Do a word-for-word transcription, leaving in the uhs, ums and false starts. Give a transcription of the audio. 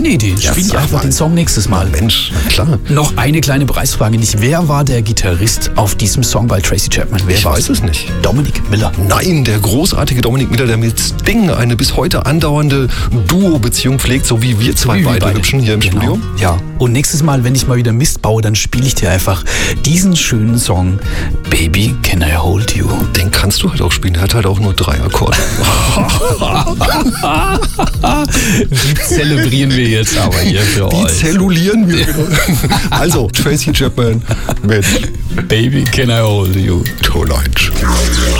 schöne Idee. Ja, Spiele ich sag einfach mal. den Song nächstes Mal. Mensch, na klar. Noch eine kleine Preisfrage nicht. Wer war der Gitarrist auf diesem Song bei Tracy Chapman? Wer Ich war's? weiß es nicht. Dominic Miller. Nein, der großartige Dominik Miller, der mit Sting eine bis heute andauernde Duo-Beziehung pflegt, so wie wir zwei Wie wir beide beide. Hübschen hier im Genau. Studio. Ja. Und nächstes Mal, wenn ich mal wieder Mist baue, dann spiele ich dir einfach diesen schönen Song Baby, Can I Hold You? Den kannst du halt auch spielen. Der hat halt auch nur drei Akkorde. Die zelebrieren wir jetzt aber hier für Die euch. zellulieren wir. Also, Tracy Chapman mit Baby, Can I Hold You? Tonight.